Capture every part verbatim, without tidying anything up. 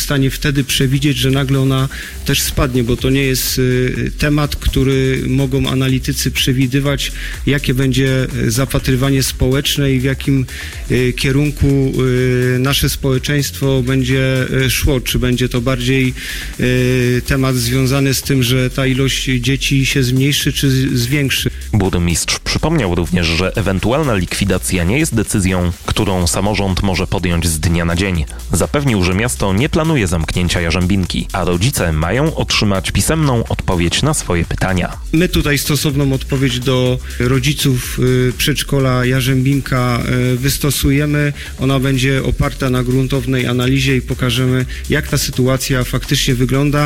stanie wtedy przewidzieć, że nagle ona też spadnie, bo to nie jest temat, który mogą analitycy przewidywać, jakie będzie zapatrywanie społeczne i w jakim kierunku nasze społeczeństwo będzie szło. Czy będzie to bardziej temat związany z tym, że ta ilość dzieci się zmniejszy, czy zwiększy. Burmistrz przypomniał również, że ewentualna likwidacja nie jest decyzją, którą samorząd może podjąć z dnia na dzień. Zapewnił, że miasto nie planuje zamknięcia Jarzębinki, a rodzice mają otrzymać pisemną odpowiedź na swoje pytania. My tutaj stosowną odpowiedź do rodziców przedszkola Jarzębinka wystosujemy. Ona będzie oparta na gruntownej analizie i pokażemy, jak ta sytuacja faktycznie wygląda,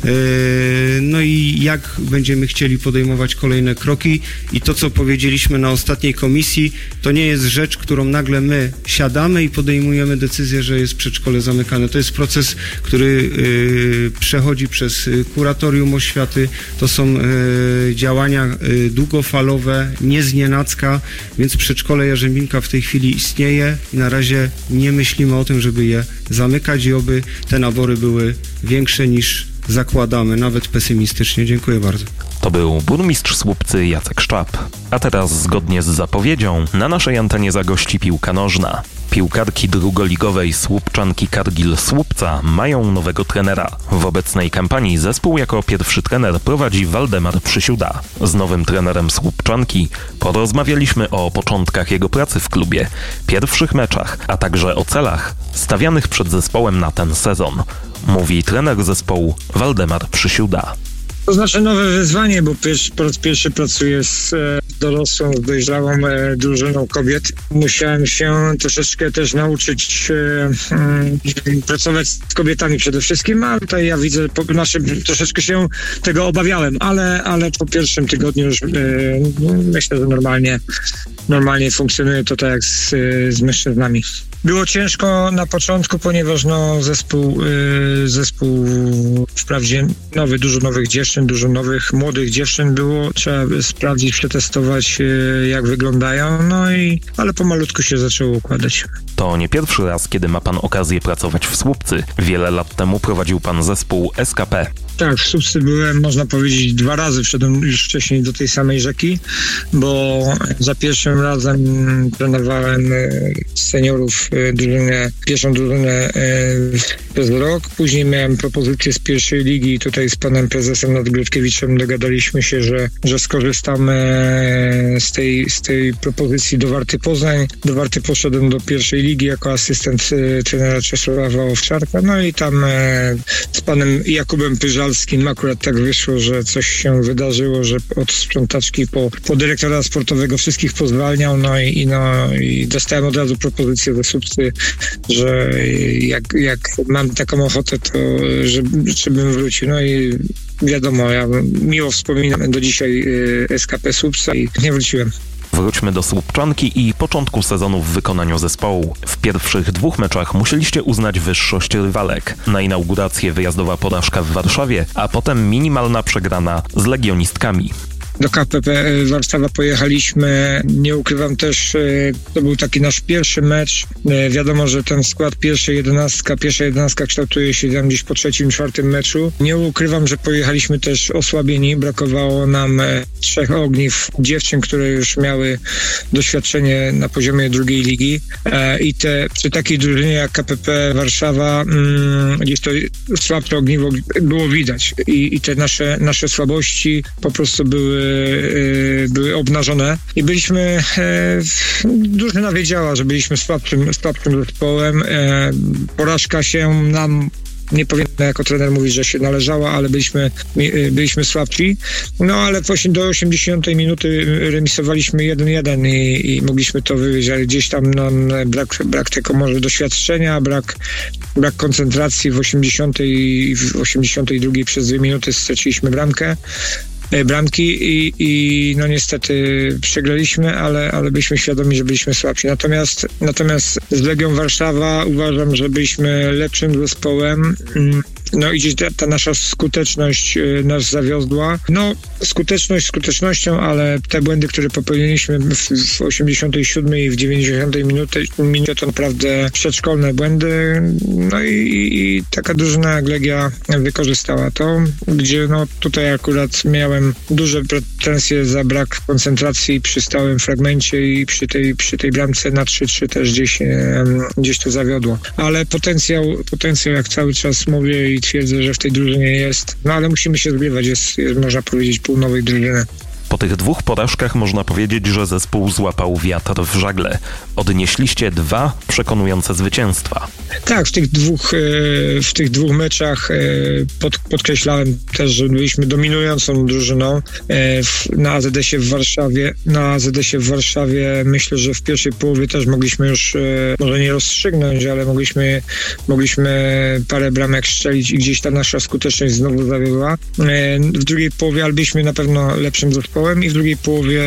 no i jak będziemy chcieli podejmować kolejne kroki. I to, co powiedzieliśmy na ostatniej komisji, to nie jest rzecz, którą nagle my siadamy i podejmujemy decyzję, że jest przedszkole zamykane. To jest proces, który y, przechodzi przez kuratorium oświaty. To są y, działania y, długofalowe, nie znienacka, więc przedszkole Jarzębinka w tej chwili istnieje i na razie nie myślimy o tym, żeby je zamykać i oby te nabory były większe niż zakładamy, nawet pesymistycznie. Dziękuję bardzo. To był burmistrz Słupcy Jacek Szczap. A teraz, zgodnie z zapowiedzią, na naszej antenie zagości piłka nożna. Piłkarki drugoligowej Słupczanki Kargil Słupca mają nowego trenera. W obecnej kampanii zespół jako pierwszy trener prowadzi Waldemar Przysiuda. Z nowym trenerem Słupczanki porozmawialiśmy o początkach jego pracy w klubie, pierwszych meczach, a także o celach stawianych przed zespołem na ten sezon. Mówi trener zespołu Waldemar Przysiuda. To znaczy nowe wyzwanie, bo pierwszy, po raz pierwszy pracuję z e, dorosłą, z dojrzałą e, drużyną kobiet. Musiałem się troszeczkę też nauczyć e, e, pracować z kobietami przede wszystkim, a tutaj ja widzę, po naszym troszeczkę się tego obawiałem, ale, ale po pierwszym tygodniu już e, myślę, że normalnie, normalnie funkcjonuje to tak jak z, z mężczyznami. Było ciężko na początku, ponieważ no, zespół, y, zespół wprawdzie nowy, dużo nowych dziewczyn, dużo nowych młodych dziewczyn było. Trzeba sprawdzić, przetestować, y, jak wyglądają, no i ale pomalutku się zaczęło układać. To nie pierwszy raz, kiedy ma pan okazję pracować w Słupcy. Wiele lat temu prowadził pan zespół S K P. Tak, w Słupcy byłem, można powiedzieć, dwa razy, wszedłem już wcześniej do tej samej rzeki, bo za pierwszym razem trenowałem seniorów drużynę, pierwszą drużynę przez rok. Później miałem propozycję z pierwszej ligi i tutaj z panem prezesem Nadgrudkiewiczem dogadaliśmy się, że, że skorzystamy z tej, z tej propozycji do Warty Poznań. Do Warty poszedłem do pierwszej ligi jako asystent trenera Czesława Owczarka, no i tam z panem Jakubem Pyżalskim akurat tak wyszło, że coś się wydarzyło, że od sprzątaczki po, po dyrektora sportowego wszystkich pozwalniał, no i, i, no, i dostałem od razu propozycję ze Słupcy, że jak, jak mam taką ochotę, to żeby, żebym wrócił. No i wiadomo, ja miło wspominam do dzisiaj S K P Słupca i nie wróciłem. Wróćmy do Słupczanki i początku sezonu w wykonaniu zespołu. W pierwszych dwóch meczach musieliście uznać wyższość rywalek. Na inaugurację wyjazdowa porażka w Warszawie, a potem minimalna przegrana z legionistkami. Do K P P Warszawa pojechaliśmy, nie ukrywam też, to był taki nasz pierwszy mecz. Wiadomo, że ten skład pierwsza jedenastka, pierwsza jedenastka kształtuje się tam gdzieś po trzecim, czwartym meczu. Nie ukrywam, że pojechaliśmy też osłabieni, brakowało nam trzech ogniw dziewczyn, które już miały doświadczenie na poziomie drugiej ligi i te, przy takiej drużynie jak K P P Warszawa gdzieś to słabsze ogniwo było widać i, i te nasze, nasze słabości po prostu były były obnażone i byliśmy, e, drużyna wiedziała, że byliśmy słabszym, słabszym zespołem. E, porażka się nam, nie powiem jako trener mówić, że się należała, ale byliśmy, byliśmy słabsi. No ale do osiemdziesiątej minuty remisowaliśmy jeden jeden i, i mogliśmy to wywieźć, ale gdzieś tam nam brak, brak tego może doświadczenia, brak, brak koncentracji w osiemdziesiątej i w osiemdziesiątej drugiej przez dwie minuty straciliśmy bramkę. bramki i, i no niestety przegraliśmy, ale, ale byliśmy świadomi, że byliśmy słabsi. Natomiast, natomiast z Legią Warszawa uważam, że byliśmy lepszym zespołem. no i gdzieś ta, ta nasza skuteczność y, nas zawiodła. No, skuteczność skutecznością, ale te błędy, które popełniliśmy w, w osiemdziesiątej siódmej i w dziewięćdziesiątej minucie, minucie to naprawdę przedszkolne błędy. No i, i taka drużyna jak Legia wykorzystała to, gdzie no tutaj akurat miałem duże pretensje za brak koncentracji przy stałym fragmencie i przy tej, przy tej bramce na trzy trzy też gdzieś, gdzieś to zawiodło. Ale potencjał, potencjał jak cały czas mówię i twierdzę, że w tej drużynie jest, no ale musimy się zgrywać, jest, jest można powiedzieć pół nowej drużyny. Po tych dwóch porażkach można powiedzieć, że zespół złapał wiatr w żagle. Odnieśliście dwa przekonujące zwycięstwa. Tak, w tych dwóch, w tych dwóch meczach pod, podkreślałem też, że byliśmy dominującą drużyną. Na A Z S-ie w Warszawie, na A Z S-ie w Warszawie myślę, że w pierwszej połowie też mogliśmy już, może nie rozstrzygnąć, ale mogliśmy, mogliśmy parę bramek strzelić i gdzieś ta nasza skuteczność znowu zawiodła. W drugiej połowie, ale byliśmy na pewno lepszym zespołem i w drugiej połowie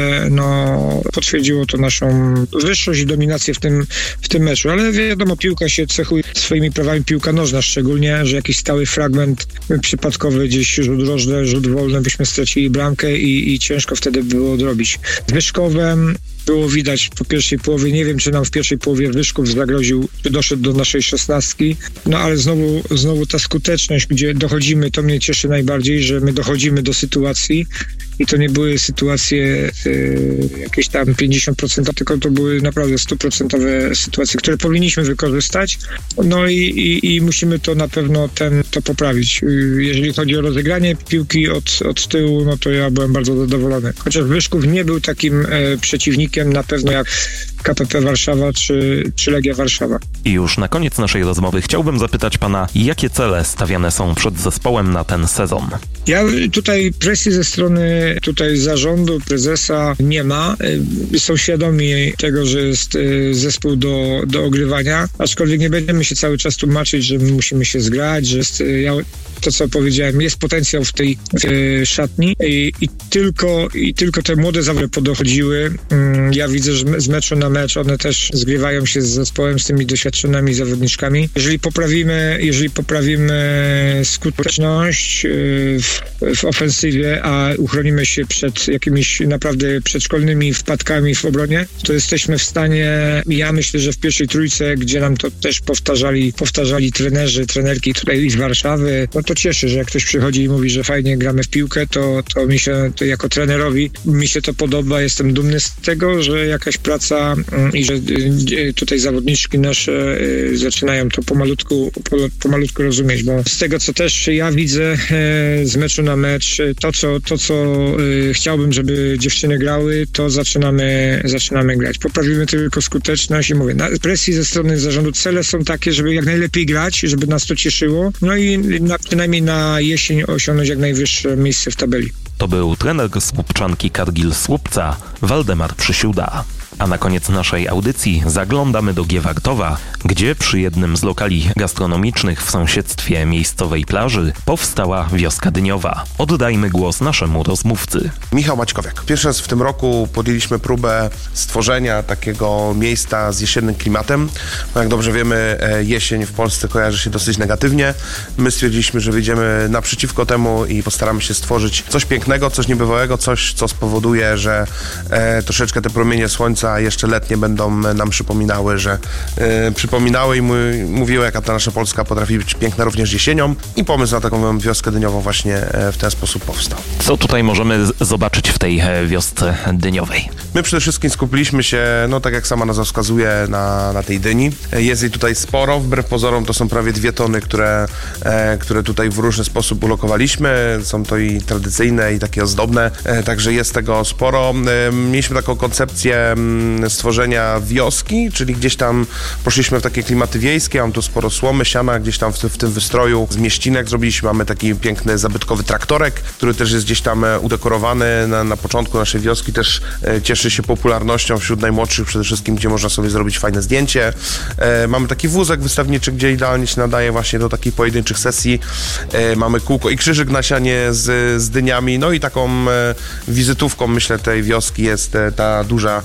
no, potwierdziło to naszą wyższość i dominację w tym, w tym meczu, ale wiadomo, piłka się cechuje swoimi prawami, piłka nożna szczególnie, że jakiś stały fragment przypadkowy, gdzieś rzut rożny, rzut wolny, byśmy stracili bramkę i, i ciężko wtedy było odrobić. Z Wyszkowem było widać po pierwszej połowie, nie wiem, czy nam w pierwszej połowie Wyszków zagroził, czy doszedł do naszej szesnastki, no ale znowu, znowu ta skuteczność, gdzie dochodzimy, to mnie cieszy najbardziej, że my dochodzimy do sytuacji i to nie były sytuacje y, jakieś tam pięćdziesiąt procent, tylko to były naprawdę stuprocentowe sytuacje, które powinniśmy wykorzystać, no i, i, i musimy to na pewno ten, to poprawić. Y, jeżeli chodzi o rozegranie piłki od, od tyłu, no to ja byłem bardzo zadowolony. Chociaż Wyszków nie był takim y, przeciwnikiem na pewno jak K P P Warszawa czy, czy Legia Warszawa. I już na koniec naszej rozmowy chciałbym zapytać pana, jakie cele stawiane są przed zespołem na ten sezon? Ja tutaj presji ze strony tutaj zarządu, prezesa nie ma. Są świadomi tego, że jest zespół do, do ogrywania, aczkolwiek nie będziemy się cały czas tłumaczyć, że my musimy się zgrać, że jest, ja, to co powiedziałem, jest potencjał w tej w szatni i, i, tylko, i tylko te młode zawody podochodziły. Ja widzę, że z meczu na mecz one też zgrywają się z zespołem, z tymi doświadczonymi zawodniczkami. Jeżeli poprawimy, jeżeli poprawimy skuteczność w, w ofensywie, a uchronimy się przed jakimiś naprawdę przedszkolnymi wpadkami w obronie, to jesteśmy w stanie, ja myślę, że w pierwszej trójce, gdzie nam to też powtarzali, powtarzali trenerzy, trenerki tutaj z Warszawy, no to cieszy, że jak ktoś przychodzi i mówi, że fajnie gramy w piłkę, to, to mi się, to jako trenerowi mi się to podoba, jestem dumny z tego, że jakaś praca i że tutaj zawodniczki nasze zaczynają to pomalutku, pomalutku rozumieć, bo z tego, co też ja widzę z meczu na mecz, to, co, to, co chciałbym, żeby dziewczyny grały, to zaczynamy, zaczynamy grać. Poprawimy tylko skuteczność i mówię, na presji ze strony zarządu cele są takie, żeby jak najlepiej grać, żeby nas to cieszyło, no i na, przynajmniej na jesień osiągnąć jak najwyższe miejsce w tabeli. To był trener Słupczanki Cargill Słupca, Waldemar Przysiuda. A na koniec naszej audycji zaglądamy do Giewartowa, gdzie przy jednym z lokali gastronomicznych w sąsiedztwie miejscowej plaży powstała wioska dyniowa. Oddajmy głos naszemu rozmówcy. Michał Maćkowiak. Pierwszy raz w tym roku podjęliśmy próbę stworzenia takiego miejsca z jesiennym klimatem. No jak dobrze wiemy, jesień w Polsce kojarzy się dosyć negatywnie. My stwierdziliśmy, że wyjdziemy naprzeciwko temu i postaramy się stworzyć coś pięknego, coś niebywałego, coś, co spowoduje, że e, troszeczkę te promienie słońca jeszcze letnie będą nam przypominały, że e, przypominały i m- mówiły, jaka ta nasza Polska potrafi być piękna również jesienią i pomysł na taką wioskę dyniową właśnie e, w ten sposób powstał. Co tutaj możemy z- zobaczyć w tej e, wiosce dyniowej? My przede wszystkim skupiliśmy się, no tak jak sama nazwa wskazuje, na, na tej dyni. Jest jej tutaj sporo, wbrew pozorom to są prawie dwie tony, które, e, które tutaj w różny sposób ulokowaliśmy. Są to i tradycyjne, i takie ozdobne, e, także jest tego sporo. E, mieliśmy taką koncepcję m, stworzenia wioski, czyli gdzieś tam poszliśmy w takie klimaty wiejskie, mam tu sporo słomy, siana, gdzieś tam w, w tym wystroju z mieścinek zrobiliśmy, mamy taki piękny, zabytkowy traktorek, który też jest gdzieś tam udekorowany na, na początku naszej wioski, też e, cieszy się popularnością wśród najmłodszych przede wszystkim, gdzie można sobie zrobić fajne zdjęcie. E, mamy taki wózek wystawniczy, gdzie idealnie się nadaje właśnie do takich pojedynczych sesji. E, mamy kółko i krzyżyk na sianie z, z dyniami, no i taką e, wizytówką, myślę, tej wioski jest e, ta duża ścianka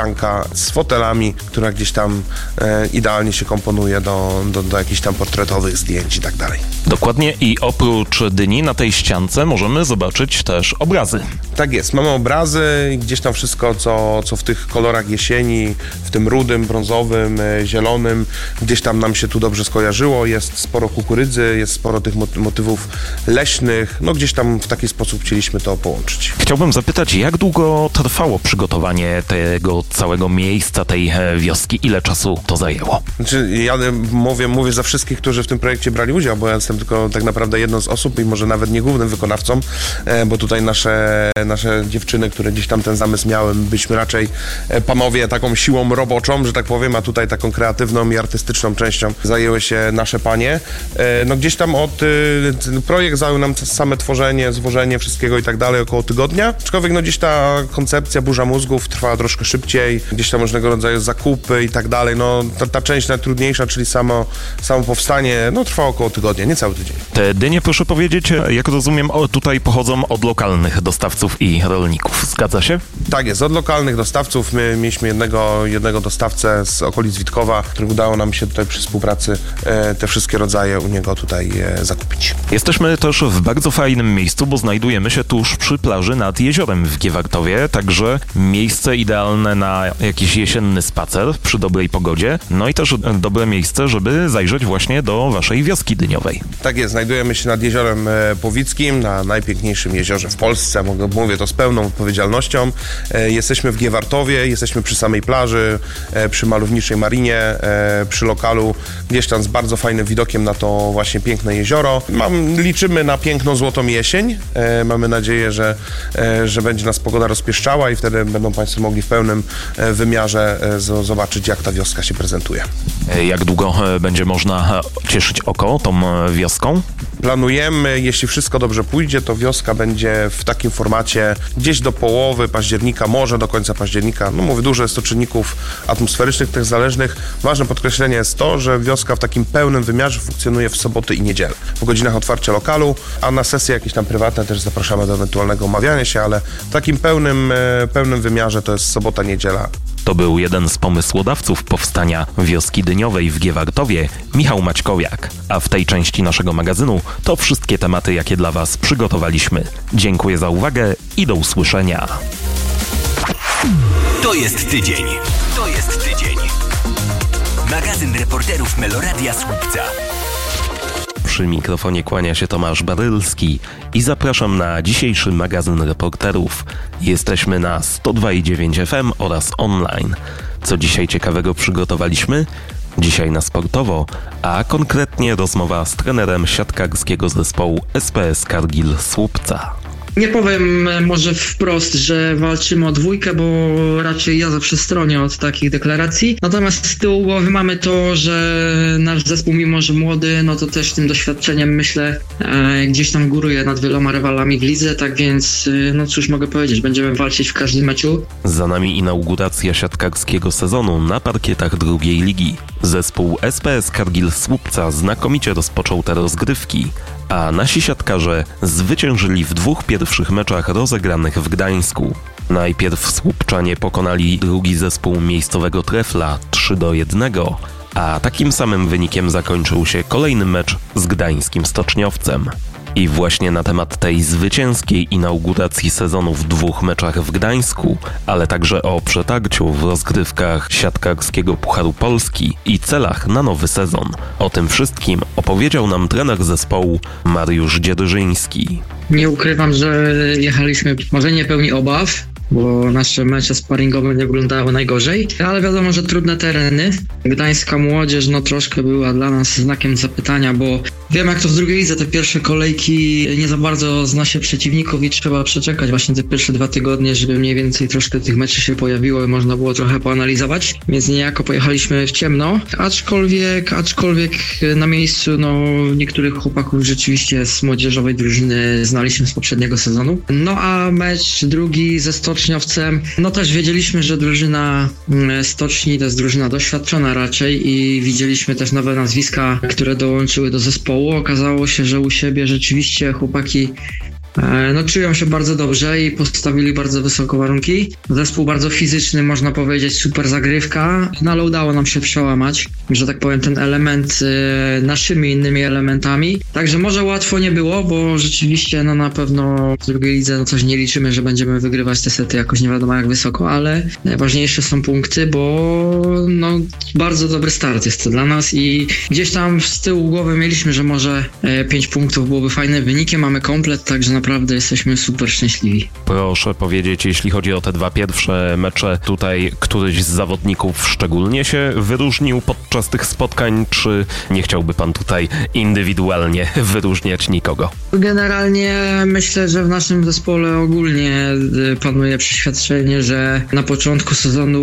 ścianka z fotelami, która gdzieś tam e, idealnie się komponuje do, do, do jakichś tam portretowych zdjęć i tak dalej. Dokładnie, i oprócz dyni na tej ściance możemy zobaczyć też obrazy. Tak jest, mamy obrazy i gdzieś tam wszystko, co, co w tych kolorach jesieni, w tym rudym, brązowym, e, zielonym, gdzieś tam nam się tu dobrze skojarzyło. Jest sporo kukurydzy, jest sporo tych motywów leśnych, no gdzieś tam w taki sposób chcieliśmy to połączyć. Chciałbym zapytać, jak długo trwało przygotowanie tego całego miejsca, tej wioski? Ile czasu to zajęło? Znaczy, ja mówię, mówię za wszystkich, którzy w tym projekcie brali udział, bo ja jestem tylko tak naprawdę jedną z osób i może nawet nie głównym wykonawcą, bo tutaj nasze, nasze dziewczyny, które gdzieś tam ten zamysł miały, byliśmy raczej panowie taką siłą roboczą, że tak powiem, a tutaj taką kreatywną i artystyczną częścią zajęły się nasze panie. No gdzieś tam od projekt zajął nam same tworzenie, zwożenie wszystkiego i tak dalej około tygodnia, aczkolwiek no gdzieś ta koncepcja burza mózgów trwała troszkę szybciej, gdzieś tam różnego rodzaju zakupy i tak dalej, no ta, ta część najtrudniejsza, czyli samo, samo powstanie, no trwało około tygodnia, nie cały tydzień. Te dynie, proszę powiedzieć, jak rozumiem, o, tutaj pochodzą od lokalnych dostawców i rolników, zgadza się? Tak jest, od lokalnych dostawców. My mieliśmy jednego, jednego dostawcę z okolic Witkowa, który udało nam się tutaj przy współpracy e, te wszystkie rodzaje u niego tutaj e, zakupić. Jesteśmy też w bardzo fajnym miejscu, bo znajdujemy się tuż przy plaży nad jeziorem w Giewartowie, także miejsce idealne na jakiś jesienny spacer przy dobrej pogodzie, no i też dobre miejsce, żeby zajrzeć właśnie do waszej wioski dyniowej. Tak jest, znajdujemy się nad jeziorem Powickim, na najpiękniejszym jeziorze w Polsce, mówię to z pełną odpowiedzialnością. Jesteśmy w Giewartowie, jesteśmy przy samej plaży, przy malowniczej marinie, przy lokalu, gdzieś tam z bardzo fajnym widokiem na to właśnie piękne jezioro. Mam, liczymy na piękną złotą jesień. Mamy nadzieję, że, że będzie nas pogoda rozpieszczała i wtedy będą Państwo mogli w pełnym wymiarze zobaczyć, jak ta wioska się prezentuje. Jak długo będzie można cieszyć oko tą wioską? Planujemy, jeśli wszystko dobrze pójdzie, to wioska będzie w takim formacie gdzieś do połowy października, może do końca października. No mówię, dużo jest to czynników atmosferycznych, tych zależnych. Ważne podkreślenie jest to, że wioska w takim pełnym wymiarze funkcjonuje w soboty i niedzielę, po godzinach otwarcia lokalu, a na sesje jakieś tam prywatne też zapraszamy do ewentualnego umawiania się, ale w takim pełnym, pełnym wymiarze to jest sobota, niedziela. To był jeden z pomysłodawców powstania wioski dyniowej w Giewartowie, Michał Maćkowiak. A w tej części naszego magazynu to wszystkie tematy, jakie dla Was przygotowaliśmy. Dziękuję za uwagę i do usłyszenia. To jest tydzień. To jest tydzień. Magazyn reporterów Meloradia Słupca. Przy mikrofonie kłania się Tomasz Barylski i zapraszam na dzisiejszy magazyn reporterów. Jesteśmy na sto dwa i dziewięć F M oraz online. Co dzisiaj ciekawego przygotowaliśmy? Dzisiaj na sportowo, a konkretnie rozmowa z trenerem siatkarskiego zespołu S P S Kargil Słupca. Nie powiem może wprost, że walczymy o dwójkę, bo raczej ja zawsze stronię od takich deklaracji. Natomiast z tyłu głowy mamy to, że nasz zespół, mimo że młody, no to też tym doświadczeniem, myślę, e, gdzieś tam góruje nad wieloma rywalami w lidze, tak więc, e, no cóż mogę powiedzieć, będziemy walczyć w każdym meczu. Za nami inauguracja siatkarskiego sezonu na parkietach drugiej ligi. Zespół S P S Kargil Słupca znakomicie rozpoczął te rozgrywki, a nasi siatkarze zwyciężyli w dwóch pierwszych meczach rozegranych w Gdańsku. Najpierw Słupczanie pokonali drugi zespół miejscowego Trefla trzy do jednego, a takim samym wynikiem zakończył się kolejny mecz z gdańskim Stoczniowcem. I właśnie na temat tej zwycięskiej inauguracji sezonu w dwóch meczach w Gdańsku, ale także o przetarciu w rozgrywkach siatkarskiego Pucharu Polski i celach na nowy sezon. O tym wszystkim opowiedział nam trener zespołu Mariusz Dzierżyński. Nie ukrywam, że jechaliśmy może nie pełni obaw, bo nasze mecze sparingowe nie wyglądały najgorzej, ale wiadomo, że trudne tereny. Gdańska młodzież no troszkę była dla nas znakiem zapytania, bo wiem, jak to w drugiej lidze, te pierwsze kolejki nie za bardzo zna się przeciwników i trzeba przeczekać właśnie te pierwsze dwa tygodnie, żeby mniej więcej troszkę tych meczów się pojawiło i można było trochę poanalizować, więc niejako pojechaliśmy w ciemno, aczkolwiek, aczkolwiek na miejscu no niektórych chłopaków rzeczywiście z młodzieżowej drużyny znaliśmy z poprzedniego sezonu. No a mecz drugi ze Stoczniowcem, no też wiedzieliśmy, że drużyna Stoczni to jest drużyna doświadczona raczej i widzieliśmy też nowe nazwiska, które dołączyły do zespołu. Okazało się, że u siebie rzeczywiście chłopaki no czują się bardzo dobrze i postawili bardzo wysoko warunki. Zespół bardzo fizyczny, można powiedzieć, super zagrywka, no ale udało nam się przełamać, że tak powiem, ten element y, naszymi innymi elementami. Także może łatwo nie było, bo rzeczywiście no na pewno w drugiej lidze no coś nie liczymy, że będziemy wygrywać te sety jakoś nie wiadomo jak wysoko, ale najważniejsze są punkty, bo no bardzo dobry start jest to dla nas i gdzieś tam z tyłu głowy mieliśmy, że może pięć punktów byłoby fajnym wynikiem, mamy komplet, także naprawdę jesteśmy super szczęśliwi. Proszę powiedzieć, jeśli chodzi o te dwa pierwsze mecze, tutaj któryś z zawodników szczególnie się wyróżnił podczas tych spotkań, czy nie chciałby pan tutaj indywidualnie wyróżniać nikogo? Generalnie myślę, że w naszym zespole ogólnie panuje przeświadczenie, że na początku sezonu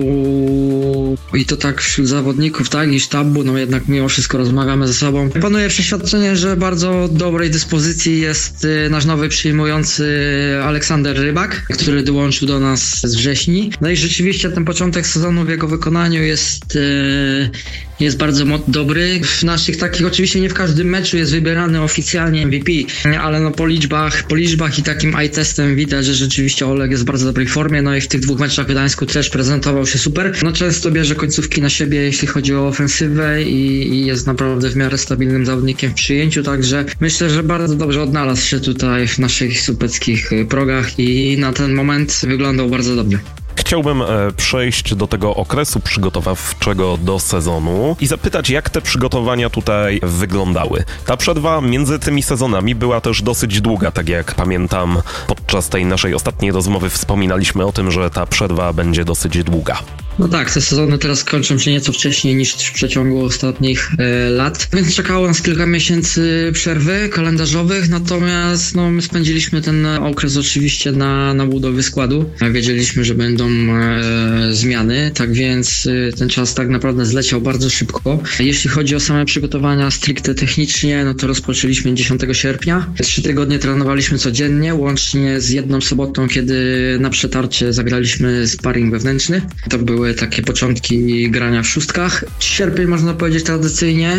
i to tak wśród zawodników, tak, i sztabu, no jednak mimo wszystko rozmawiamy ze sobą. Panuje przeświadczenie, że bardzo dobrej dyspozycji jest nasz nowy przyjmujący Aleksander Rybak, który dołączył do nas z wrześni. No i rzeczywiście ten początek sezonu w jego wykonaniu jest, jest bardzo dobry. W naszych takich, oczywiście nie w każdym meczu jest wybierany oficjalnie M V P, ale no po liczbach, po liczbach i takim eye testem widać, że rzeczywiście Olek jest w bardzo dobrej formie, no i w tych dwóch meczach w Gdańsku też prezentował się super. No często bierze końcówki na siebie, jeśli chodzi o ofensywę i, i jest naprawdę w miarę stabilnym zawodnikiem w przyjęciu, także myślę, że bardzo dobrze odnalazł się tutaj w naszych supeckich progach i na ten moment wyglądał bardzo dobrze. Chciałbym przejść do tego okresu przygotowawczego do sezonu i zapytać, jak te przygotowania tutaj wyglądały. Ta przerwa między tymi sezonami była też dosyć długa, tak jak pamiętam, podczas tej naszej ostatniej rozmowy wspominaliśmy o tym, że ta przerwa będzie dosyć długa. No tak, te sezony teraz kończą się nieco wcześniej niż w przeciągu ostatnich e, lat, więc czekało nas kilka miesięcy przerwy kalendarzowych, natomiast no, my spędziliśmy ten okres oczywiście na, na budowie składu. Wiedzieliśmy, że będą e, zmiany, tak więc e, ten czas tak naprawdę zleciał bardzo szybko. Jeśli chodzi o same przygotowania stricte technicznie, no to rozpoczęliśmy dziesiątego sierpnia. Trzy tygodnie trenowaliśmy codziennie, łącznie z jedną sobotą, kiedy na przetarcie zagraliśmy sparring wewnętrzny. To były takie początki grania w szóstkach. Sierpień, można powiedzieć, tradycyjnie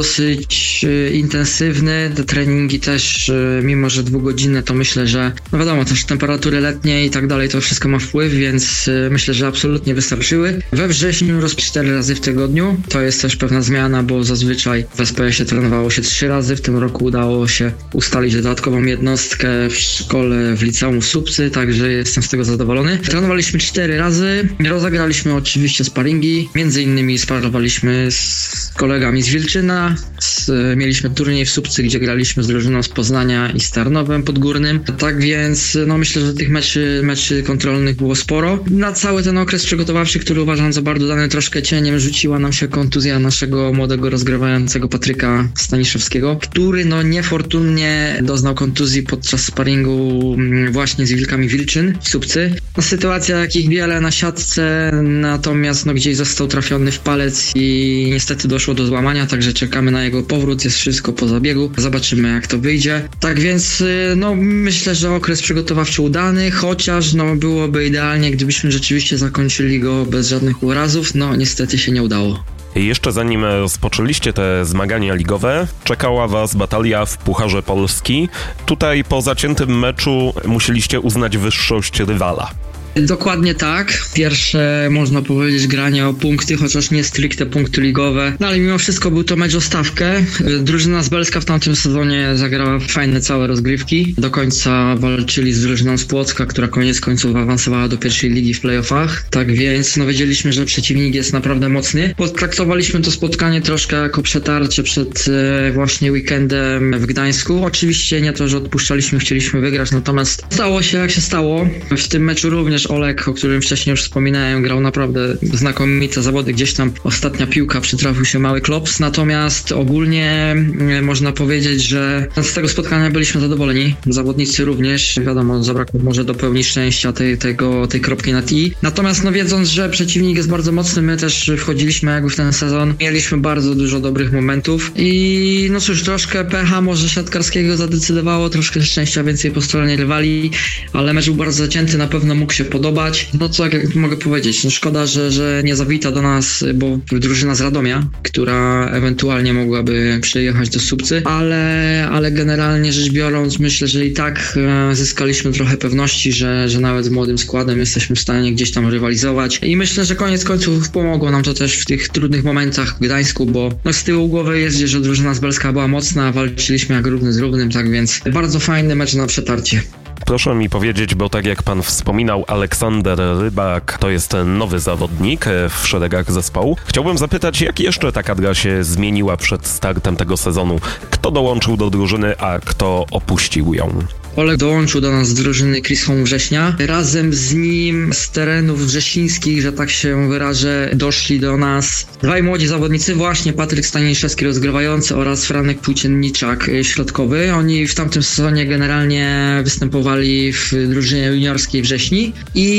dosyć y, intensywny. Te treningi też, y, mimo że dwugodzinne, to myślę, że no wiadomo, też temperatury letnie i tak dalej, to wszystko ma wpływ, więc y, myślę, że absolutnie wystarczyły. We wrześniu roz cztery razy w tygodniu. To jest też pewna zmiana, bo zazwyczaj w S P S ie trenowało się trzy razy. W tym roku udało się ustalić dodatkową jednostkę w szkole, w liceum w Słupcy, także jestem z tego zadowolony. Trenowaliśmy cztery razy. Rozegraliśmy oczywiście sparingi, między innymi sparowaliśmy z kolegami z Wilczyna, z, mieliśmy turniej w Słupcy, gdzie graliśmy z drużyną z Poznania i z Tarnowem Podgórnym, tak więc no myślę, że tych meczy, meczy kontrolnych było sporo. Na cały ten okres przygotowawczy, który uważam za bardzo dany troszkę cieniem, rzuciła nam się kontuzja naszego młodego rozgrywającego Patryka Staniszewskiego, który no niefortunnie doznał kontuzji podczas sparingu właśnie z Wilkami Wilczyn w Słupcy. No, sytuacja jakich wiele na siatce, natomiast no, gdzieś został trafiony w palec i niestety doszło do złamania, także czekamy na jego powrót, jest wszystko po zabiegu, zobaczymy jak to wyjdzie. Tak więc no myślę, że okres przygotowawczy udany, chociaż no byłoby idealnie, gdybyśmy rzeczywiście zakończyli go bez żadnych urazów, no niestety się nie udało. Jeszcze zanim rozpoczęliście te zmagania ligowe, czekała was batalia w Pucharze Polski. Tutaj po zaciętym meczu musieliście uznać wyższość rywala. Dokładnie tak. Pierwsze, można powiedzieć, granie o punkty, chociaż nie stricte punkty ligowe. No ale mimo wszystko był to mecz o stawkę. Drużyna z Belska w tamtym sezonie zagrała fajne całe rozgrywki. Do końca walczyli z drużyną z Płocka, która koniec końców awansowała do pierwszej ligi w playoffach. Tak więc no wiedzieliśmy, że przeciwnik jest naprawdę mocny. Potraktowaliśmy to spotkanie troszkę jako przetarcie przed e, właśnie weekendem w Gdańsku. Oczywiście nie to, że odpuszczaliśmy, chcieliśmy wygrać, natomiast stało się jak się stało. W tym meczu również Olek, o którym wcześniej już wspominałem, grał naprawdę znakomite zawody. Gdzieś tam ostatnia piłka przytrafił się mały klops, natomiast ogólnie można powiedzieć, że z tego spotkania byliśmy zadowoleni. Zawodnicy również, wiadomo, zabrakło może do pełni szczęścia tej, tego, tej kropki na i. Natomiast no wiedząc, że przeciwnik jest bardzo mocny, my też wchodziliśmy jakby w ten sezon. Mieliśmy bardzo dużo dobrych momentów i no cóż, troszkę pecha może siatkarskiego zadecydowało, troszkę szczęścia więcej po stronie rywali, ale mecz był bardzo zacięty, na pewno mógł się podobać. No co jak mogę powiedzieć, no szkoda, że, że nie zawita do nas, bo drużyna z Radomia, która ewentualnie mogłaby przyjechać do Słupcy, ale, ale generalnie rzecz biorąc myślę, że i tak e, zyskaliśmy trochę pewności, że, że nawet z młodym składem jesteśmy w stanie gdzieś tam rywalizować i myślę, że koniec końców pomogło nam to też w tych trudnych momentach w Gdańsku, bo no, z tyłu głowy jest, że drużyna z Belska była mocna, walczyliśmy jak równy z równym, tak więc bardzo fajny mecz na przetarcie. Proszę mi powiedzieć, bo tak jak pan wspominał, Aleksander Rybak to jest nowy zawodnik w szeregach zespołu. Chciałbym zapytać, jak jeszcze ta kadra się zmieniła przed startem tego sezonu? Kto dołączył do drużyny, a kto opuścił ją? Olek dołączył do nas z drużyny Chris Home Września. Razem z nim z terenów wrześnińskich, że tak się wyrażę, doszli do nas dwaj młodzi zawodnicy, właśnie Patryk Staniszewski rozgrywający oraz Franek Płócienniczak środkowy. Oni w tamtym sezonie generalnie występowali w drużynie juniorskiej Wrześni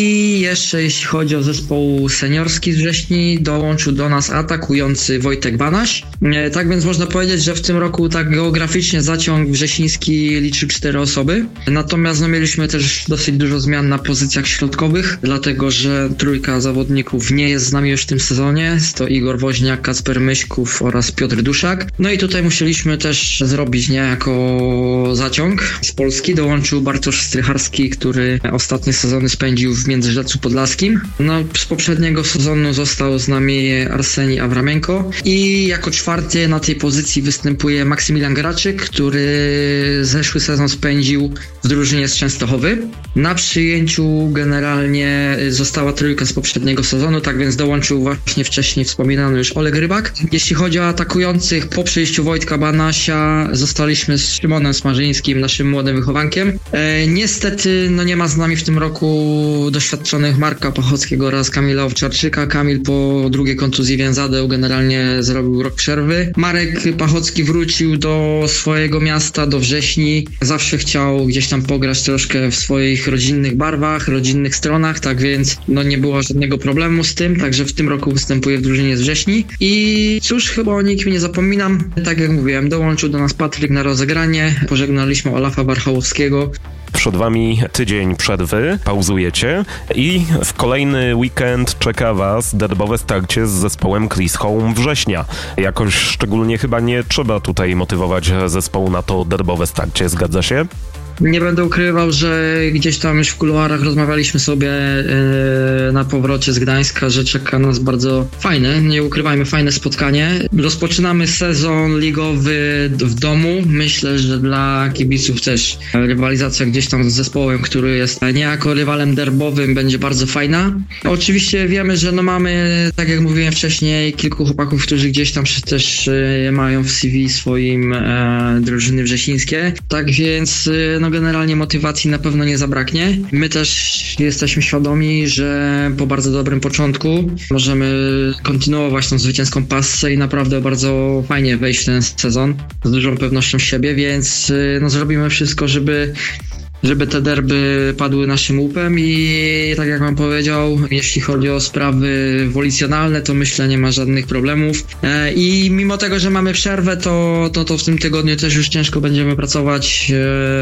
i jeszcze jeśli chodzi o zespół seniorski z Wrześni, dołączył do nas atakujący Wojtek Banaś. Tak więc można powiedzieć, że w tym roku tak geograficznie zaciąg wrześniński liczy cztery osoby. Natomiast no, mieliśmy też dosyć dużo zmian na pozycjach środkowych, dlatego że trójka zawodników nie jest z nami już w tym sezonie. Jest to Igor Woźniak, Kacper Myśków oraz Piotr Duszak. No i tutaj musieliśmy też zrobić niejako zaciąg z Polski. Dołączył Bartosz Strycharski, który ostatnie sezony spędził w Międzyrzeczu Podlaskim. No, z poprzedniego sezonu został z nami Arsenij Awramenko i jako czwarty na tej pozycji występuje Maksymilian Graczyk, który zeszły sezon spędził w drużynie z Częstochowy. Na przyjęciu generalnie została trójka z poprzedniego sezonu, tak więc dołączył właśnie wcześniej wspominany już Oleg Rybak. Jeśli chodzi o atakujących, po przyjściu Wojtka Banasia zostaliśmy z Szymonem Smarzyńskim, naszym młodym wychowankiem. E, niestety no nie ma z nami w tym roku doświadczonych Marka Pachockiego oraz Kamila Owczarczyka. Kamil po drugiej kontuzji więzadeł generalnie zrobił rok przerwy. Marek Pachocki wrócił do swojego miasta, do Wrześni. Zawsze chciał gdzieś tam pograć troszkę w swoich rodzinnych barwach, rodzinnych stronach, tak więc no nie było żadnego problemu z tym, także w tym roku występuje w drużynie z Wrześni i cóż, chyba o nikim nie zapominam. Tak jak mówiłem, dołączył do nas Patryk na rozegranie, pożegnaliśmy Olafa Warchołowskiego. Przed wami tydzień przerwy, pauzujecie i w kolejny weekend czeka was derbowe starcie z zespołem Chris Home Września. Jakoś szczególnie chyba nie trzeba tutaj motywować zespołu na to derbowe starcie, zgadza się? Nie będę ukrywał, że gdzieś tam już w kuluarach rozmawialiśmy sobie yy, na powrocie z Gdańska, że czeka nas bardzo fajne, nie ukrywajmy, fajne spotkanie. Rozpoczynamy sezon ligowy w domu. Myślę, że dla kibiców też rywalizacja gdzieś tam z zespołem, który jest niejako rywalem derbowym, będzie bardzo fajna. Oczywiście wiemy, że no mamy, tak jak mówiłem wcześniej, kilku chłopaków, którzy gdzieś tam też yy, mają w C V swoim yy, drużyny wrzesińskie. Tak więc yy, no generalnie motywacji na pewno nie zabraknie. My też jesteśmy świadomi, że po bardzo dobrym początku możemy kontynuować tą zwycięską passę i naprawdę bardzo fajnie wejść w ten sezon z dużą pewnością siebie, więc no, zrobimy wszystko, żeby żeby te derby padły naszym łupem i tak jak wam powiedział, jeśli chodzi o sprawy wolicjonalne, to myślę nie ma żadnych problemów i mimo tego, że mamy przerwę, to, to, to w tym tygodniu też już ciężko będziemy pracować,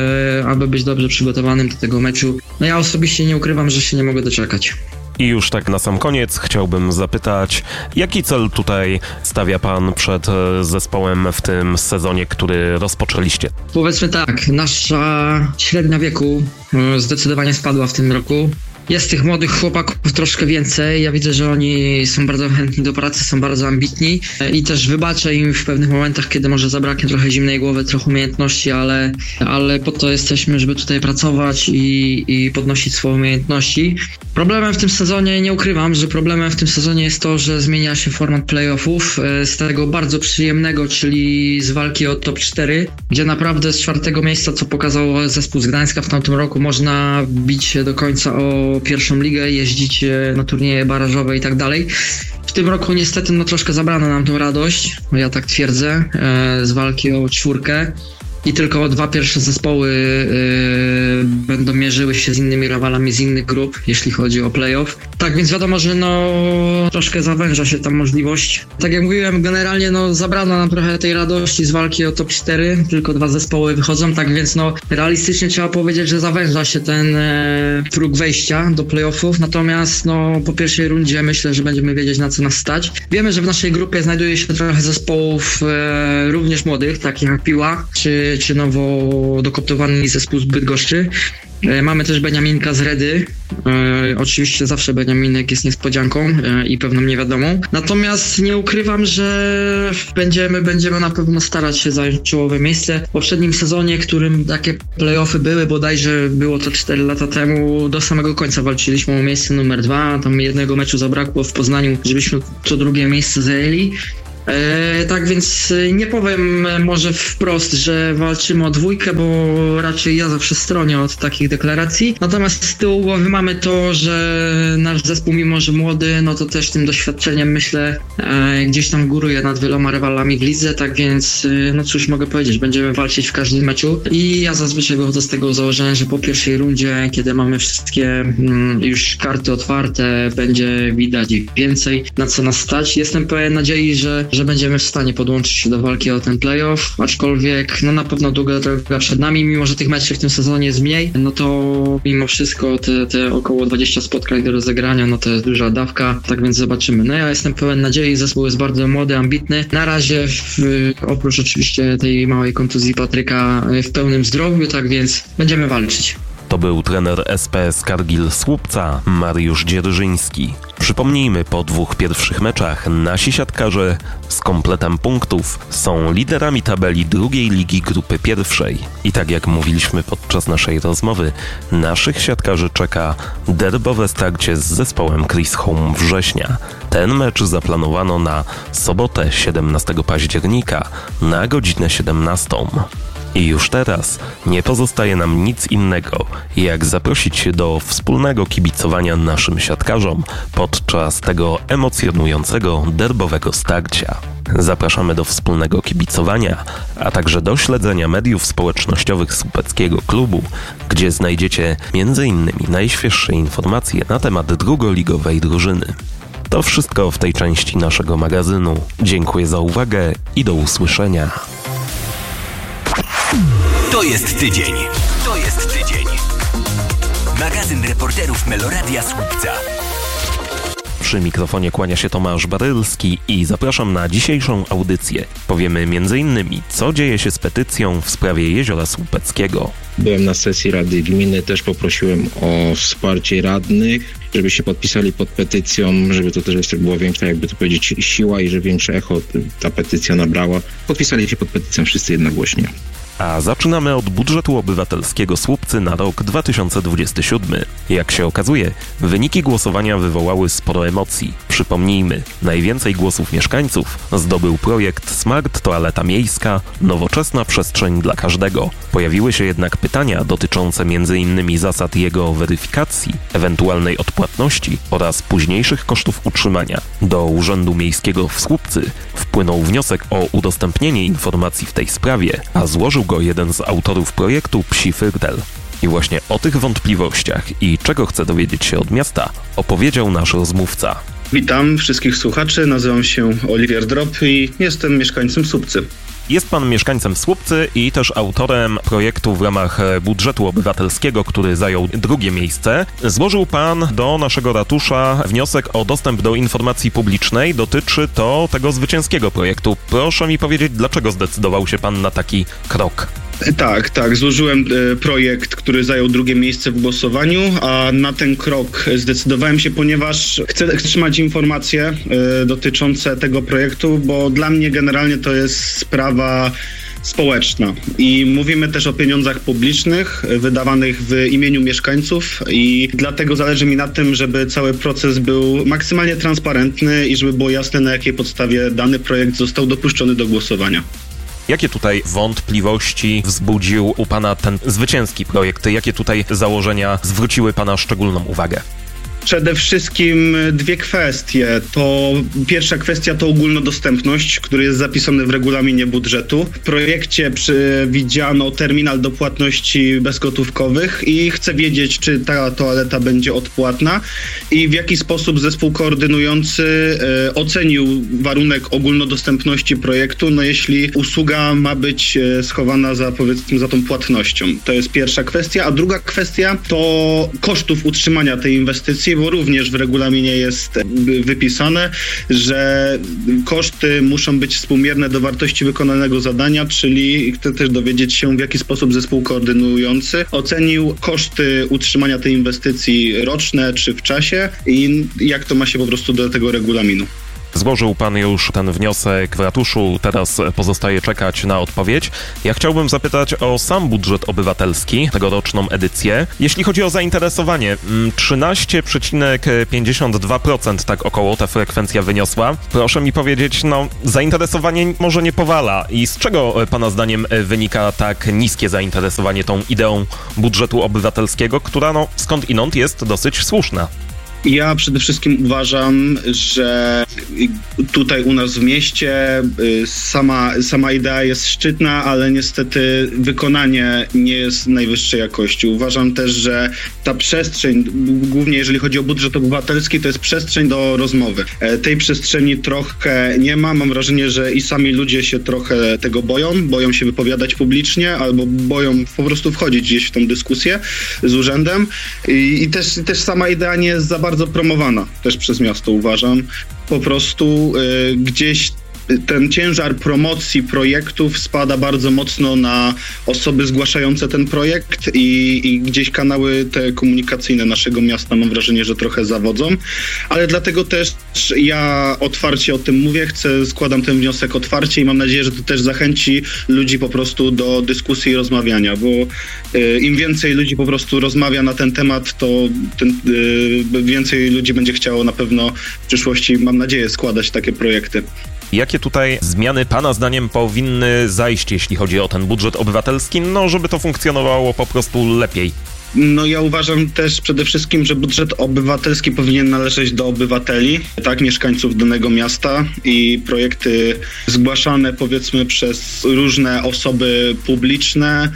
aby być dobrze przygotowanym do tego meczu. No ja osobiście nie ukrywam, że się nie mogę doczekać. I już tak na sam koniec chciałbym zapytać, jaki cel tutaj stawia pan przed zespołem w tym sezonie, który rozpoczęliście? Powiedzmy tak, nasza średnia wieku zdecydowanie spadła w tym roku. Jest tych młodych chłopaków troszkę więcej. Ja widzę, że oni są bardzo chętni do pracy, są bardzo ambitni i też wybaczę im w pewnych momentach, kiedy może zabraknie trochę zimnej głowy, trochę umiejętności, ale, ale po to jesteśmy, żeby tutaj pracować i, i podnosić swoje umiejętności. Problemem w tym sezonie, nie ukrywam, że problemem w tym sezonie jest to, że zmienia się format playoffów z tego bardzo przyjemnego, czyli z walki o top cztery, gdzie naprawdę z czwartego miejsca, co pokazał zespół z Gdańska w tamtym roku, można bić się do końca o pierwszą ligę, jeździć na turnieje barażowe i tak dalej. W tym roku niestety no troszkę zabrano nam tą radość, ja tak twierdzę, z walki o czwórkę. i tylko dwa pierwsze zespoły yy, będą mierzyły się z innymi rywalami z innych grup, jeśli chodzi o playoff. Tak więc wiadomo, że no troszkę zawęża się ta możliwość. Tak jak mówiłem, generalnie no zabrano nam trochę tej radości z walki o top cztery, tylko dwa zespoły wychodzą, tak więc no realistycznie trzeba powiedzieć, że zawęża się ten e, próg wejścia do playoffów, natomiast no po pierwszej rundzie myślę, że będziemy wiedzieć, na co nas stać. Wiemy, że w naszej grupie znajduje się trochę zespołów e, również młodych, takich jak Piła, czy, czy nowo dokoptowany zespół z Bydgoszczy. E, mamy też Beniaminka z Redy. E, oczywiście zawsze Beniaminek jest niespodzianką e, i pewną niewiadomą. Natomiast nie ukrywam, że będziemy, będziemy na pewno starać się zająć czołowe miejsce. W poprzednim sezonie, którym takie play-offy były, bodajże było to cztery lata temu, do samego końca walczyliśmy o miejsce numer dwa. Tam jednego meczu zabrakło w Poznaniu, żebyśmy to drugie miejsce zajęli. E, tak więc nie powiem może wprost, że walczymy o dwójkę, bo raczej ja zawsze stronię od takich deklaracji. Natomiast z tyłu głowy mamy to, że nasz zespół, mimo że młody, no to też tym doświadczeniem myślę e, gdzieś tam góruje nad wieloma rywalami w lidze, tak więc e, no cóż mogę powiedzieć, będziemy walczyć w każdym meczu i ja zazwyczaj wychodzę z tego założenia, że po pierwszej rundzie, kiedy mamy wszystkie mm, już karty otwarte, będzie widać więcej, na co nas stać. Jestem pełen nadziei, że że będziemy w stanie podłączyć się do walki o ten playoff, aczkolwiek no na pewno długa droga przed nami, mimo że tych meczów w tym sezonie jest mniej, no to mimo wszystko te, te około dwadzieścia spotkań do rozegrania, no to jest duża dawka, tak więc zobaczymy. No ja jestem pełen nadziei, zespół jest bardzo młody, ambitny. Na razie w, oprócz oczywiście tej małej kontuzji Patryka w pełnym zdrowiu, tak więc będziemy walczyć. To był trener S P S Kargil Słupca, Mariusz Dzierżyński. Przypomnijmy, po dwóch pierwszych meczach nasi siatkarze z kompletem punktów są liderami tabeli drugiej ligi grupy pierwszej. I tak jak mówiliśmy podczas naszej rozmowy, naszych siatkarzy czeka derbowe starcie z zespołem Chris Home Września. Ten mecz zaplanowano na sobotę siedemnastego października na godzinę siedemnastą. I już teraz nie pozostaje nam nic innego, jak zaprosić się do wspólnego kibicowania naszym siatkarzom podczas tego emocjonującego derbowego starcia. Zapraszamy do wspólnego kibicowania, a także do śledzenia mediów społecznościowych Słupeckiego Klubu, gdzie znajdziecie między innymi najświeższe informacje na temat drugoligowej drużyny. To wszystko w tej części naszego magazynu. Dziękuję za uwagę i do usłyszenia. To jest tydzień. To jest tydzień. Magazyn reporterów Meloradia Słupca. Przy mikrofonie kłania się Tomasz Barylski i zapraszam na dzisiejszą audycję. Powiemy między innymi, co dzieje się z petycją w sprawie Jeziora Słupeckiego. Byłem na sesji Rady Gminy, też poprosiłem o wsparcie radnych, żeby się podpisali pod petycją, żeby to też jeszcze była większa, jakby to powiedzieć, siła i że większe echo ta petycja nabrała. Podpisali się pod petycją wszyscy jednogłośnie. A zaczynamy od budżetu obywatelskiego Słupcy na rok dwa tysiące dwudziesty siódmy. Jak się okazuje, wyniki głosowania wywołały sporo emocji. Przypomnijmy, najwięcej głosów mieszkańców zdobył projekt Smart Toaleta Miejska, nowoczesna przestrzeń dla każdego. Pojawiły się jednak pytania dotyczące między innymi zasad jego weryfikacji, ewentualnej odpłatności oraz późniejszych kosztów utrzymania. Do Urzędu Miejskiego w Słupcy wpłynął wniosek o udostępnienie informacji w tej sprawie, a złożył go jeden z autorów projektu Psi Fyrtel. I właśnie o tych wątpliwościach i czego chce dowiedzieć się od miasta opowiedział nasz rozmówca. Witam wszystkich słuchaczy, nazywam się Oliwier Drop i jestem mieszkańcem Słupcy. Jest pan mieszkańcem Słupcy i też autorem projektu w ramach budżetu obywatelskiego, który zajął drugie miejsce. Złożył pan do naszego ratusza wniosek o dostęp do informacji publicznej. Dotyczy to tego zwycięskiego projektu. Proszę mi powiedzieć, dlaczego zdecydował się pan na taki krok? Tak, tak. Złożyłem e, projekt, który zajął drugie miejsce w głosowaniu, a na ten krok zdecydowałem się, ponieważ chcę trzymać informacje e, dotyczące tego projektu, bo dla mnie generalnie to jest sprawa społeczna i mówimy też o pieniądzach publicznych wydawanych w imieniu mieszkańców i dlatego zależy mi na tym, żeby cały proces był maksymalnie transparentny i żeby było jasne, na jakiej podstawie dany projekt został dopuszczony do głosowania. Jakie tutaj wątpliwości wzbudził u pana ten zwycięski projekt? Jakie tutaj założenia zwróciły pana szczególną uwagę? Przede wszystkim dwie kwestie. To pierwsza kwestia to ogólnodostępność, który jest zapisany w regulaminie budżetu. W projekcie przewidziano terminal do płatności bezgotówkowych i chcę wiedzieć, czy ta toaleta będzie odpłatna i w jaki sposób zespół koordynujący e, ocenił warunek ogólnodostępności projektu, no jeśli usługa ma być e, schowana za, powiedzmy, za tą płatnością. To jest pierwsza kwestia, a druga kwestia to kosztów utrzymania tej inwestycji, bo również w regulaminie jest wypisane, że koszty muszą być współmierne do wartości wykonanego zadania, czyli chcę też dowiedzieć się, w jaki sposób zespół koordynujący ocenił koszty utrzymania tej inwestycji roczne czy w czasie i jak to ma się po prostu do tego regulaminu. Złożył pan już ten wniosek w ratuszu, teraz pozostaje czekać na odpowiedź. Ja chciałbym zapytać o sam budżet obywatelski, tegoroczną edycję. Jeśli chodzi o zainteresowanie, trzynaście przecinek pięćdziesiąt dwa procent tak około ta frekwencja wyniosła. Proszę mi powiedzieć, no zainteresowanie może nie powala i z czego pana zdaniem wynika tak niskie zainteresowanie tą ideą budżetu obywatelskiego, która no skąd inąd jest dosyć słuszna? Ja przede wszystkim uważam, że tutaj u nas w mieście sama, sama idea jest szczytna, ale niestety wykonanie nie jest najwyższej jakości. Uważam też, że ta przestrzeń, głównie jeżeli chodzi o budżet obywatelski, to jest przestrzeń do rozmowy. Tej przestrzeni trochę nie ma. Mam wrażenie, że i sami ludzie się trochę tego boją, boją się wypowiadać publicznie albo boją po prostu wchodzić gdzieś w tą dyskusję z urzędem i, i też, też sama idea nie jest za bardzo promowana też przez miasto, uważam. Po prostu y, gdzieś ten ciężar promocji projektów spada bardzo mocno na osoby zgłaszające ten projekt i, i gdzieś kanały te komunikacyjne naszego miasta, mam wrażenie, że trochę zawodzą, ale dlatego też ja otwarcie o tym mówię, chcę, składam ten wniosek otwarcie i mam nadzieję, że to też zachęci ludzi po prostu do dyskusji i rozmawiania, bo y, im więcej ludzi po prostu rozmawia na ten temat, to ten, y, więcej ludzi będzie chciało na pewno w przyszłości, mam nadzieję, składać takie projekty. Jakie tutaj zmiany pana zdaniem powinny zajść, jeśli chodzi o ten budżet obywatelski, no żeby to funkcjonowało po prostu lepiej? No ja uważam też przede wszystkim, że budżet obywatelski powinien należeć do obywateli, tak, mieszkańców danego miasta i projekty zgłaszane powiedzmy przez różne osoby publiczne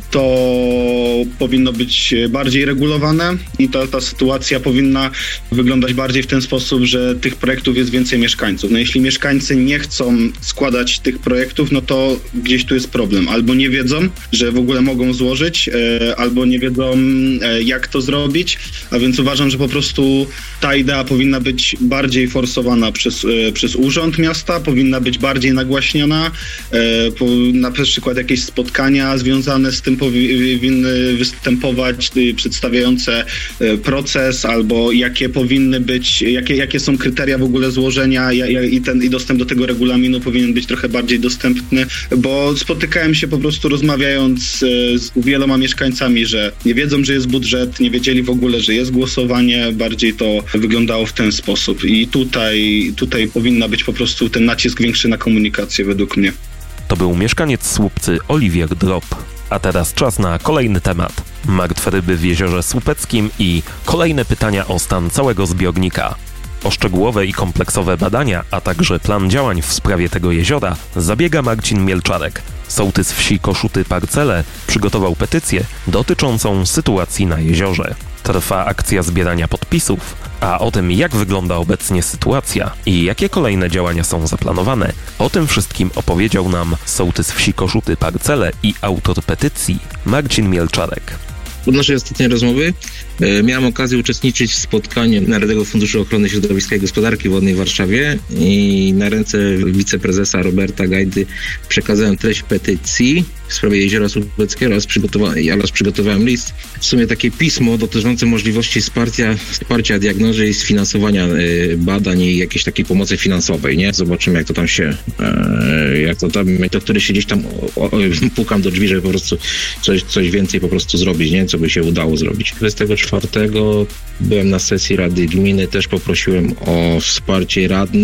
to powinno być bardziej regulowane i ta, ta sytuacja powinna wyglądać bardziej w ten sposób, że tych projektów jest więcej mieszkańców. No jeśli mieszkańcy nie chcą składać tych projektów, no to gdzieś tu jest problem. Albo nie wiedzą, że w ogóle mogą złożyć, e, albo nie wiedzą, e, jak to zrobić, a więc uważam, że po prostu ta idea powinna być bardziej forsowana przez, e, przez urząd miasta, powinna być bardziej nagłaśniana, e, po, na przykład jakieś spotkania związane z tym powinny występować, przedstawiające proces albo jakie powinny być, jakie, jakie są kryteria w ogóle złożenia i, ten, i dostęp do tego regulaminu powinien być trochę bardziej dostępny, bo spotykałem się po prostu rozmawiając z wieloma mieszkańcami, że nie wiedzą, że jest budżet, nie wiedzieli w ogóle, że jest głosowanie, bardziej to wyglądało w ten sposób i tutaj, tutaj powinna być po prostu ten nacisk większy na komunikację według mnie. To był mieszkaniec Słupcy Oliwier Drop. A teraz czas na kolejny temat. Martwe ryby w jeziorze Słupeckim i kolejne pytania o stan całego zbiornika. O szczegółowe i kompleksowe badania, a także plan działań w sprawie tego jeziora zabiega Marcin Mielczarek. Sołtys wsi Koszuty Parcele przygotował petycję dotyczącą sytuacji na jeziorze. Trwa akcja zbierania podpisów, a o tym, jak wygląda obecnie sytuacja i jakie kolejne działania są zaplanowane, o tym wszystkim opowiedział nam sołtys wsi Koszuty Parcele i autor petycji Marcin Mielczarek. Od naszej ostatniej rozmowy e, miałem okazję uczestniczyć w spotkaniu Narodowego Funduszu Ochrony Środowiska i Gospodarki Wodnej w Warszawie i na ręce wiceprezesa Roberta Gajdy przekazałem treść petycji w sprawie Jeziora Słupeckiego oraz, przygotowa- oraz przygotowałem list, w sumie takie pismo dotyczące możliwości wsparcia, wsparcia diagnozy i sfinansowania e, badań i jakiejś takiej pomocy finansowej, nie? Zobaczymy, jak to tam się, e, jak to tam, to który się gdzieś tam o, o, pukam do drzwi, żeby po prostu coś, coś więcej po prostu zrobić, nie? Co by się udało zrobić. dwudziestego czwartego byłem na sesji Rady Gminy, też poprosiłem o wsparcie radnych,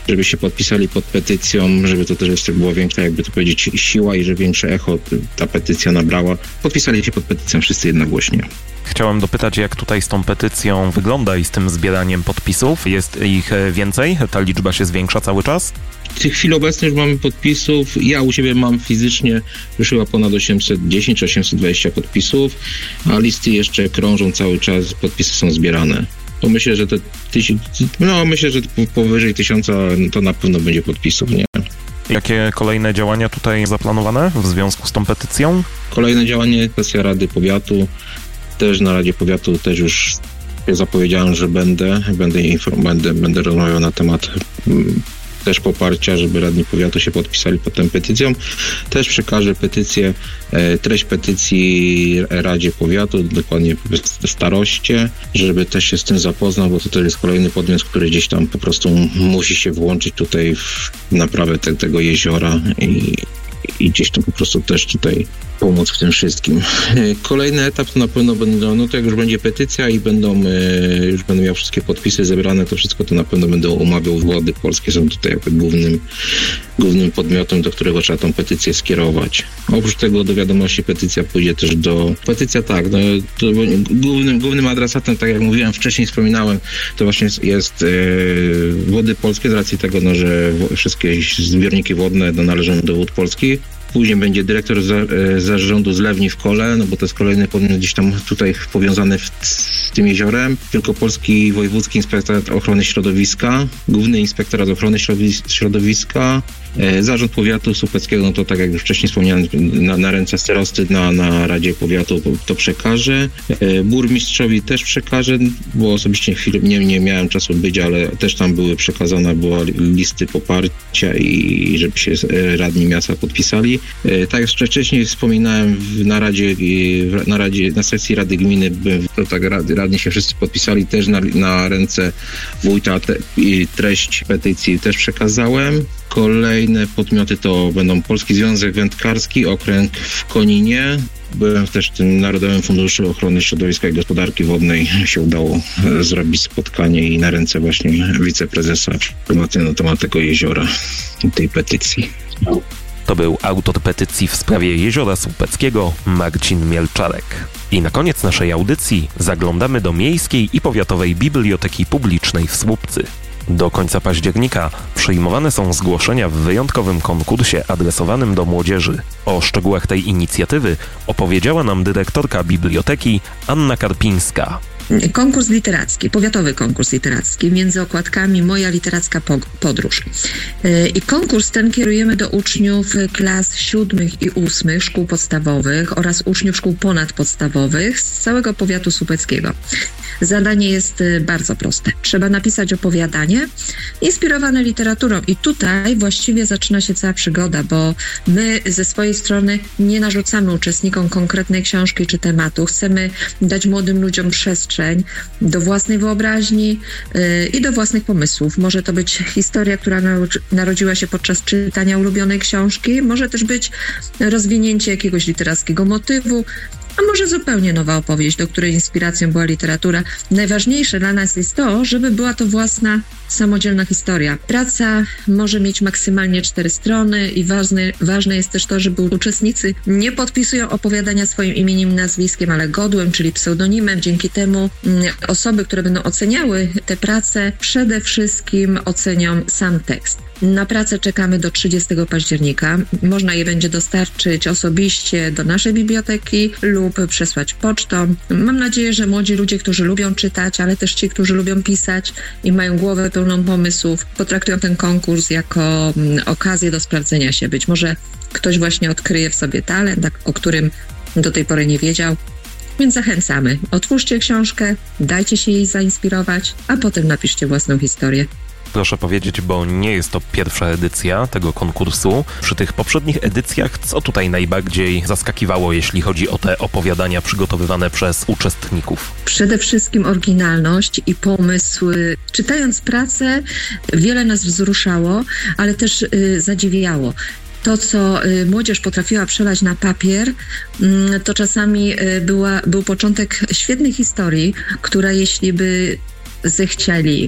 żeby się podpisali pod petycją, żeby to też jeszcze była większa, jakby to powiedzieć, siła i że większe echo ta petycja nabrała. Podpisali się pod petycją wszyscy jednogłośnie. Chciałem dopytać, jak tutaj z tą petycją wygląda i z tym zbieraniem podpisów. Jest ich więcej? Ta liczba się zwiększa cały czas? W chwili obecnej już mamy podpisów. Ja u siebie mam fizycznie już chyba ponad osiemset dziesięć czy osiemset dwadzieścia podpisów, a listy jeszcze krążą cały czas, podpisy są zbierane. To myślę, że te tysiąc, no myślę, że powyżej tysiąca to na pewno będzie podpisów, nie? Jakie kolejne działania tutaj zaplanowane w związku z tą petycją? Kolejne działanie, sesja Rady Powiatu. Też na Radzie Powiatu też już zapowiedziałem, że będę, będę, inform- będę, będę rozmawiał na temat mm, też poparcia, żeby radni powiatu się podpisali pod tą petycją. Też przekażę petycję, e, treść petycji Radzie Powiatu, dokładnie staroście, żeby też się z tym zapoznał, bo to też jest kolejny podmiot, który gdzieś tam po prostu musi się włączyć tutaj w naprawę te, tego jeziora i, i gdzieś tam po prostu też tutaj pomóc w tym wszystkim. Kolejny etap to na pewno będą, no to jak już będzie petycja i będą, już będę miał wszystkie podpisy zebrane, to wszystko to na pewno będę omawiał. Wody polskie są tutaj jakby głównym, głównym podmiotem, do którego trzeba tą petycję skierować. Oprócz tego do wiadomości petycja pójdzie też do... Petycja tak, no, to głównym, głównym adresatem, tak jak mówiłem wcześniej, wspominałem, to właśnie jest, jest yy, Wody Polskie z racji tego, no, że wszystkie zbiorniki wodne no, należą do Wód Polskich. Później będzie dyrektor za, e, zarządu zlewni w Kole, no bo to jest kolejny podmiot gdzieś tam tutaj powiązany w, z tym jeziorem. Wielkopolski Wojewódzki Inspektorat Ochrony Środowiska, Główny Inspektorat Ochrony Środowiska, e, Zarząd Powiatu Słupeckiego, no to tak jak już wcześniej wspomniałem, na, na ręce starosty, na, na Radzie Powiatu to przekażę. E, burmistrzowi też przekażę, bo osobiście chwilę nie, nie miałem czasu być, ale też tam były przekazane, była listy poparcia i, i żeby się e, radni miasta podpisali. Tak jak wcześniej wspominałem na Radzie, na Radzie, na sesji Rady Gminy, to tak radni się wszyscy podpisali też na, na ręce wójta te, i treść petycji też przekazałem. Kolejne podmioty to będą Polski Związek Wędkarski, okręg w Koninie. Byłem też w tym Narodowym Funduszu Ochrony Środowiska i Gospodarki Wodnej. Się udało zrobić spotkanie i na ręce właśnie wiceprezesa informacji na temat tego jeziora i tej petycji. To był autor petycji w sprawie Jeziora Słupeckiego, Marcin Mielczarek. I na koniec naszej audycji zaglądamy do Miejskiej i Powiatowej Biblioteki Publicznej w Słupcy. Do końca października przyjmowane są zgłoszenia w wyjątkowym konkursie adresowanym do młodzieży. O szczegółach tej inicjatywy opowiedziała nam dyrektorka biblioteki Anna Karpińska. Konkurs literacki, powiatowy konkurs literacki, między okładkami Moja literacka podróż. I konkurs ten kierujemy do uczniów klas siódmych i ósmych szkół podstawowych oraz uczniów szkół ponadpodstawowych z całego powiatu słupeckiego. Zadanie jest bardzo proste. Trzeba napisać opowiadanie inspirowane literaturą i tutaj właściwie zaczyna się cała przygoda, bo my ze swojej strony nie narzucamy uczestnikom konkretnej książki czy tematu. Chcemy dać młodym ludziom przestrzeń do własnej wyobraźni yy, i do własnych pomysłów. Może to być historia, która narodziła się podczas czytania ulubionej książki, może też być rozwinięcie jakiegoś literackiego motywu, a może zupełnie nowa opowieść, do której inspiracją była literatura. Najważniejsze dla nas jest to, żeby była to własna, samodzielna historia. Praca może mieć maksymalnie cztery strony i ważne, ważne jest też to, żeby uczestnicy nie podpisują opowiadania swoim imieniem i nazwiskiem, ale godłem, czyli pseudonimem. Dzięki temu osoby, które będą oceniały te prace, przede wszystkim ocenią sam tekst. Na pracę czekamy do trzydziestego października. Można je będzie dostarczyć osobiście do naszej biblioteki lub przesłać pocztą. Mam nadzieję, że młodzi ludzie, którzy lubią czytać, ale też ci, którzy lubią pisać i mają głowę pełną pomysłów, potraktują ten konkurs jako okazję do sprawdzenia się. Być może ktoś właśnie odkryje w sobie talent, o którym do tej pory nie wiedział. Więc zachęcamy. Otwórzcie książkę, dajcie się jej zainspirować, a potem napiszcie własną historię. Proszę powiedzieć, bo nie jest to pierwsza edycja tego konkursu. Przy tych poprzednich edycjach, co tutaj najbardziej zaskakiwało, jeśli chodzi o te opowiadania przygotowywane przez uczestników? Przede wszystkim oryginalność i pomysł. Czytając pracę, wiele nas wzruszało, ale też y, zadziwiało. To, co y, młodzież potrafiła przelać na papier, y, to czasami y, była, był początek świetnej historii, która jeśli by zechcieli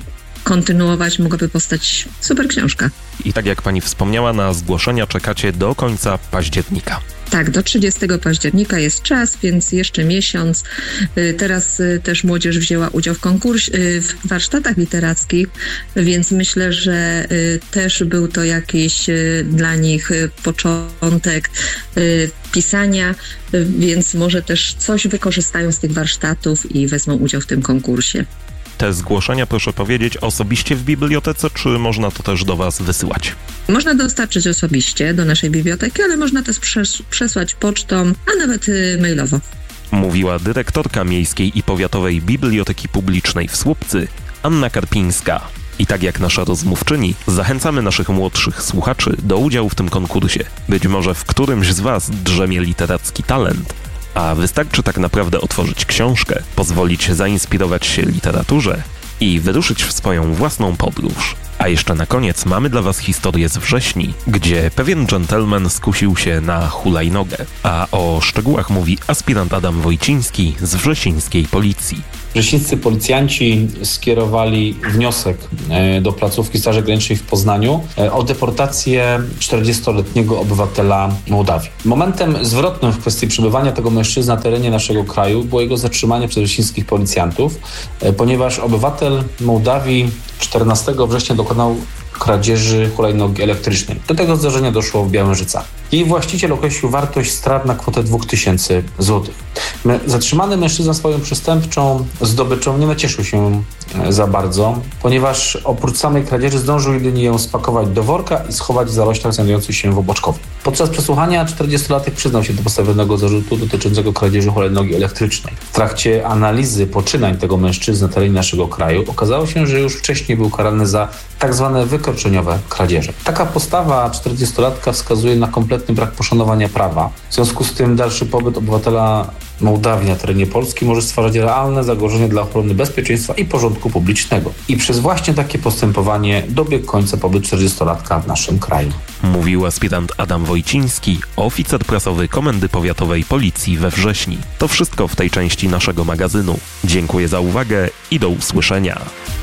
kontynuować, mogłaby powstać super książka. I tak jak pani wspomniała, na zgłoszenia czekacie do końca października. Tak, do trzydziestego października jest czas, więc jeszcze miesiąc. Teraz też młodzież wzięła udział w konkursie, w warsztatach literackich, więc myślę, że też był to jakiś dla nich początek pisania, więc może też coś wykorzystają z tych warsztatów i wezmą udział w tym konkursie. Te zgłoszenia, proszę powiedzieć, osobiście w bibliotece, czy można to też do was wysyłać? Można dostarczyć osobiście do naszej biblioteki, ale można też przes- przesłać pocztą, a nawet y, mailowo. Mówiła dyrektorka Miejskiej i Powiatowej Biblioteki Publicznej w Słupcy, Anna Karpińska. I tak jak nasza rozmówczyni, zachęcamy naszych młodszych słuchaczy do udziału w tym konkursie. Być może w którymś z was drzemie literacki talent, a wystarczy tak naprawdę otworzyć książkę, pozwolić zainspirować się literaturze i wyruszyć w swoją własną podróż. A jeszcze na koniec mamy dla was historię z Wrześni, gdzie pewien dżentelmen skusił się na hulajnogę, a o szczegółach mówi aspirant Adam Wojciński z wrzesińskiej policji. Wrzesińscy policjanci skierowali wniosek do placówki Straży Granicznej w Poznaniu o deportację czterdziestoletniego obywatela Mołdawii. Momentem zwrotnym w kwestii przebywania tego mężczyzny na terenie naszego kraju było jego zatrzymanie przez wrzesińskich policjantów, ponieważ obywatel Mołdawii czternastego września dokonał kradzieży hulajnogi elektrycznej. Do tego zdarzenia doszło w Białężycach. Jej właściciel określił wartość strat na kwotę dwa tysiące złotych. Zatrzymany mężczyzna swoją przestępczą zdobyczą nie nacieszył się za bardzo, ponieważ oprócz samej kradzieży zdążył jedynie ją spakować do worka i schować w zaroślach znajdujących się w Oboczkowie. Podczas przesłuchania czterdziestolatek przyznał się do postawionego zarzutu dotyczącego kradzieży hulajnogi elektrycznej. W trakcie analizy poczynań tego mężczyzny na terenie naszego kraju okazało się, że już wcześniej był karany za tak zwane wykroczeniowe kradzieże. Taka postawa czterdziestolatka wskazuje na kompletny brak poszanowania prawa. W związku z tym dalszy pobyt obywatela Mołdawii na terenie Polski może stwarzać realne zagrożenie dla ochrony bezpieczeństwa i porządku publicznego. I przez właśnie takie postępowanie dobiegł końca pobyt czterdziestolatka w naszym kraju. Mówił aspirant Adam Wojciński, oficer prasowy Komendy Powiatowej Policji we Wrześni. To wszystko w tej części naszego magazynu. Dziękuję za uwagę i do usłyszenia.